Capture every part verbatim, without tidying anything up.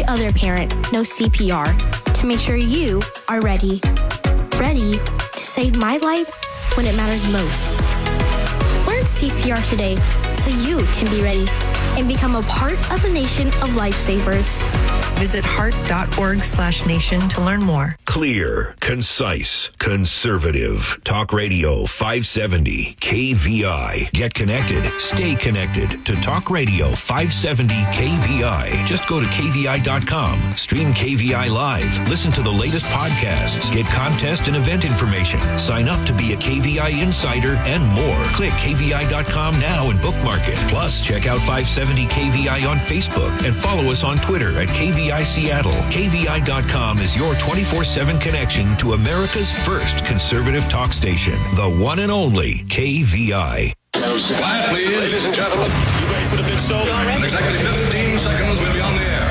other parent knows C P R to make sure you are ready. Ready to save my life when it matters most. Learn C P R today so you can be ready and become a part of a nation of lifesavers. Visit heart.org slash nation to learn more. Clear, concise, conservative. Talk Radio five seventy K V I. Get connected. Stay connected to Talk Radio five seventy K V I. Just go to K V I dot com. Stream K V I Live. Listen to the latest podcasts. Get contest and event information. Sign up to be a K V I insider and more. Click K V I dot com now and bookmark it. Plus, check out five seventy K V I on Facebook and follow us on Twitter at K V I Seattle. K V I dot com is your twenty-four seven connection to America's first conservative talk station, the one and only K V I. Quiet, please. Ladies and gentlemen. You ready for the big show? Exactly fifteen seconds, we'll be on the air.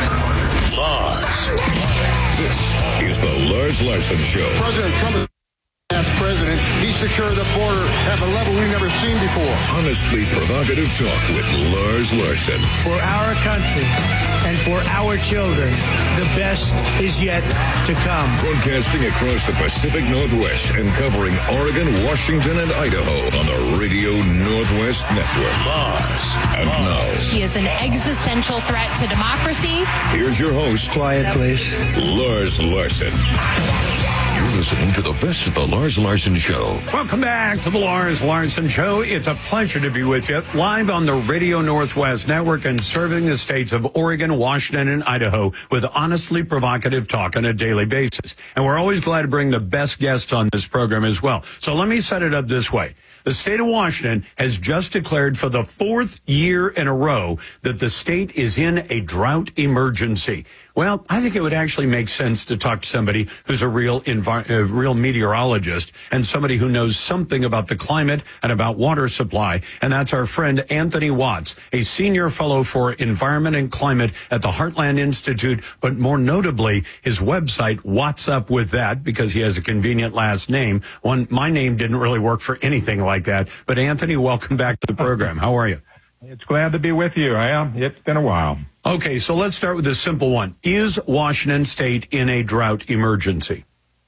Lars. This is the Lars Larson Show. President Trump as president, he secured the border at a level we've never seen before. Honestly provocative talk with Lars Larson. For our country and for our children, the best is yet to come. Broadcasting across the Pacific Northwest and covering Oregon, Washington, and Idaho on the Radio Northwest Network. Lars. And now. He is an existential threat to democracy. Here's your host. Quiet, please. Lars Larson. You're listening to the best of the Lars Larson Show. Welcome back to the Lars Larson Show. It's a pleasure to be with you live on the Radio Northwest Network and serving the states of Oregon, Washington, and Idaho with honestly provocative talk on a daily basis. And we're always glad to bring the best guests on this program as well. So let me set it up this way. The state of Washington has just declared for the fourth year in a row that the state is in a drought emergency. Well, I think it would actually make sense to talk to somebody who's a real envi- a real meteorologist and somebody who knows something about the climate and about water supply. And that's our friend Anthony Watts, a senior fellow for environment and climate at the Heartland Institute. But more notably, his website, What's Up With That, because he has a convenient last name. One, my name didn't really work for anything like that. But Anthony, welcome back to the program. How are you? It's glad to be with you. I am. It's been a while. Okay, so let's start with a simple one. Is Washington State in a drought emergency?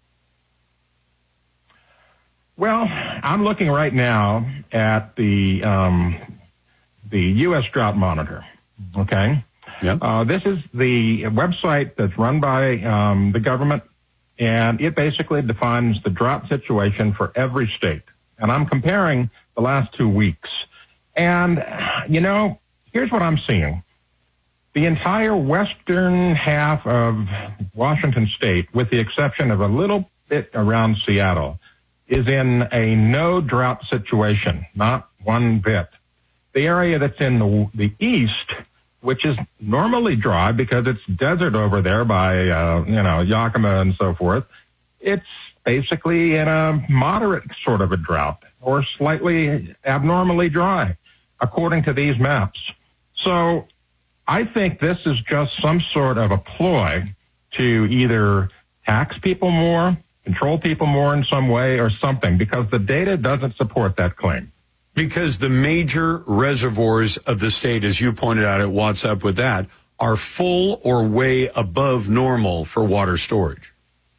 Well, I'm looking right now at the um, the U S Drought Monitor. Okay, yep. Uh, this is the website that's run by um, the government, and it basically defines the drought situation for every state. And I'm comparing the last two weeks. And, you know, here's what I'm seeing. The entire western half of Washington State, with the exception of a little bit around Seattle, is in a no drought situation, not one bit. The area that's in the, the east, which is normally dry because it's desert over there by, uh, you know, Yakima and so forth, it's basically in a moderate sort of a drought or slightly abnormally dry, according to these maps. So I think this is just some sort of a ploy to either tax people more, control people more in some way or something, because the data doesn't support that claim. Because the major reservoirs of the state, as you pointed out at What's Up With That, are full or way above normal for water storage.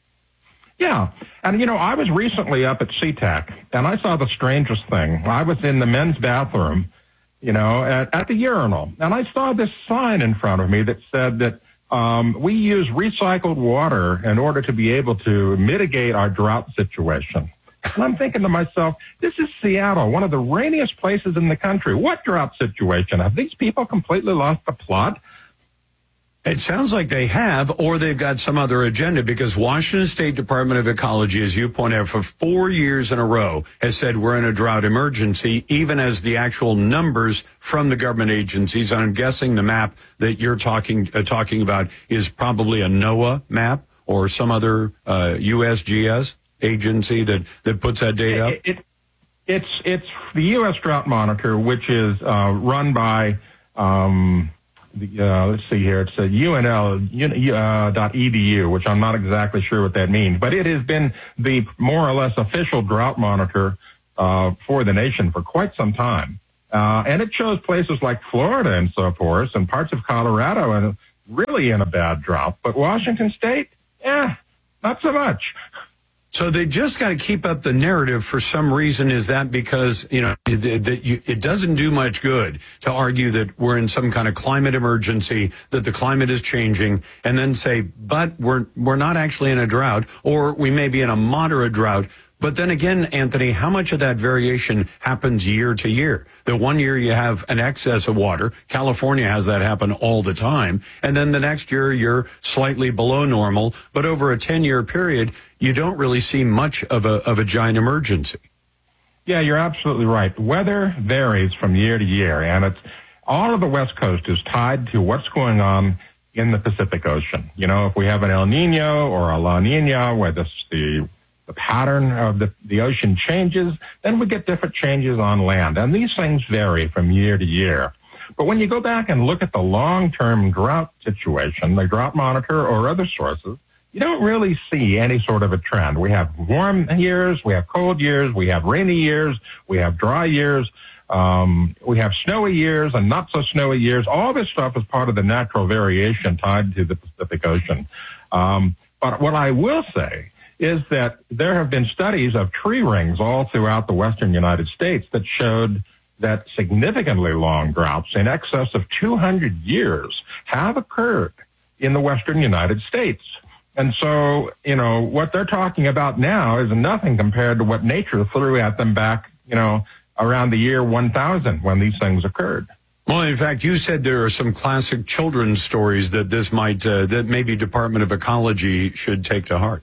Yeah. And, you know, I was recently up at SeaTac, and I saw the strangest thing. I was in the men's bathroom, you know, at, at the urinal, and I saw this sign in front of me that said that um, we use recycled water in order to be able to mitigate our drought situation. And I'm thinking to myself, this is Seattle, one of the rainiest places in the country. What drought situation? Have these people completely lost the plot? It sounds like they have, or they've got some other agenda, because Washington State Department of Ecology, as you point out, for four years in a row has said we're in a drought emergency, even as the actual numbers from the government agencies. And I'm guessing the map that you're talking uh, talking about is probably a NOAA map or some other uh, U S G S agency that, that puts that data up. It, it, it's it's the U S Drought Monitor, which is uh, run by. Um, The, uh, let's see here. It's a U N L uh, dot E D U, which I'm not exactly sure what that means, but it has been the more or less official drought monitor uh, for the nation for quite some time. Uh, and it shows places like Florida and so forth, and parts of Colorado, and really in a bad drought. But Washington State, eh, not so much. So they just got to keep up the narrative for some reason. Is that because, you know, that you, it doesn't do much good to argue that we're in some kind of climate emergency, that the climate is changing, and then say, but we're we're not actually in a drought, or we may be in a moderate drought. But then again, Anthony, how much of that variation happens year to year? That one year you have an excess of water. California has that happen all the time. And then the next year you're slightly below normal. But over a ten-year period, you don't really see much of a of a giant emergency. Yeah, you're absolutely right. Weather varies from year to year, and it's all of the West Coast is tied to what's going on in the Pacific Ocean. You know, if we have an El Nino or a La Nina, where this, the the pattern of the, the ocean changes, then we get different changes on land. And these things vary from year to year. But when you go back and look at the long-term drought situation, the drought monitor or other sources, you don't really see any sort of a trend. We have warm years, we have cold years, we have rainy years, we have dry years, um, we have snowy years and not so snowy years. All this stuff is part of the natural variation tied to the Pacific Ocean. Um, but what I will say is that there have been studies of tree rings all throughout the western United States that showed that significantly long droughts in excess of two hundred years have occurred in the western United States. And so, you know, what they're talking about now is nothing compared to what nature threw at them back, you know, around the year one thousand when these things occurred. Well, in fact, you said there are some classic children's stories that this might, uh, that maybe Department of Ecology should take to heart.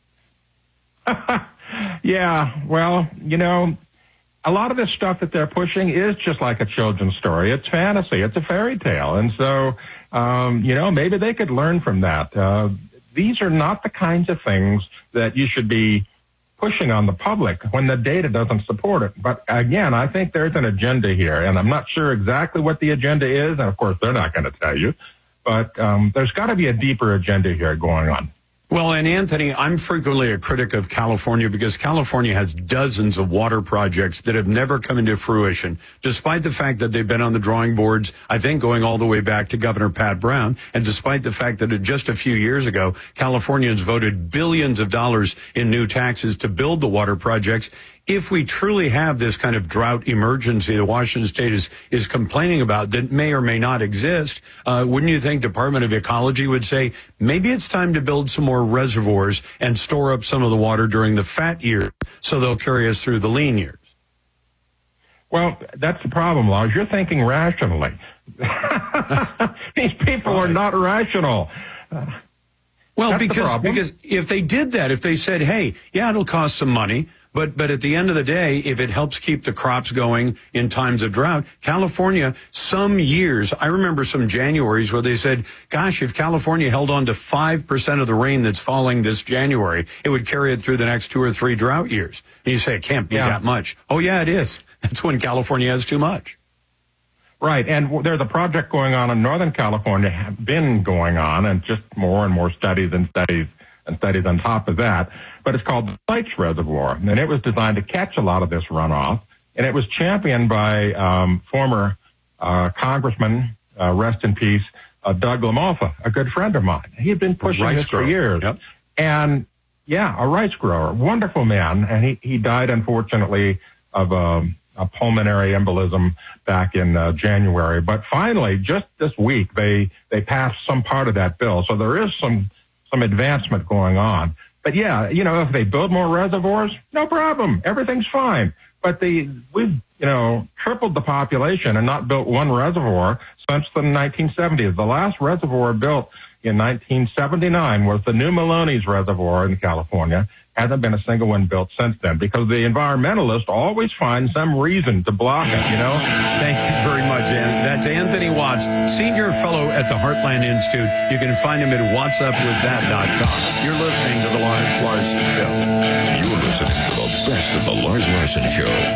Yeah, well, you know, a lot of this stuff that they're pushing is just like a children's story. It's fantasy. It's a fairy tale. And so, um, you know, maybe they could learn from that. Uh, these are not the kinds of things that you should be pushing on the public when the data doesn't support it. But again, I think there's an agenda here, and I'm not sure exactly what the agenda is. And of course, they're not going to tell you. But um, there's got to be a deeper agenda here going on. Well, and Anthony, I'm frequently a critic of California because California has dozens of water projects that have never come into fruition, despite the fact that they've been on the drawing boards, I think going all the way back to Governor Pat Brown, and despite the fact that just a few years ago, Californians voted billions of dollars in new taxes to build the water projects. If we truly have this kind of drought emergency that Washington State is, is complaining about that may or may not exist, uh, wouldn't you think Department of Ecology would say, maybe it's time to build some more reservoirs and store up some of the water during the fat years so they'll carry us through the lean years? Well, that's the problem, Lars. You're thinking rationally. These people are not rational. Uh, well, because because if they did that, if they said, hey, yeah, it'll cost some money, But but at the end of the day, if it helps keep the crops going in times of drought, California, some years, I remember some Januaries where they said, gosh, if California held on to five percent of the rain that's falling this January, it would carry it through the next two or three drought years. And you say, it can't be yeah. that much. Oh, yeah, it is. That's when California has too much. Right, and there's a project going on in Northern California, have been going on, and just more and more studies and studies and studies on top of that. But it's called the Sites Reservoir, and it was designed to catch a lot of this runoff. And it was championed by um, former uh, Congressman, uh, rest in peace, uh, Doug LaMalfa, a good friend of mine. He had been pushing this for years. Yep. And, yeah, a rice grower, wonderful man. And he, he died, unfortunately, of a, a pulmonary embolism back in uh, January. But finally, just this week, they, they passed some part of that bill. So there is some some advancement going on. But yeah, you know, if they build more reservoirs, no problem. Everything's fine. But the we've, you know, tripled the population and not built one reservoir since the nineteen seventies. The last reservoir built in nineteen seventy-nine was the New Melones Reservoir in California. Hasn't been a single one built since then because the environmentalists always find some reason to block it, you know? Thank you very much, Anthony. That's Anthony Watts, Senior Fellow at the Heartland Institute. You can find him at whats up with that dot com. You're listening to The Lars Larson Show. You're listening to the best of The Lars Larson Show.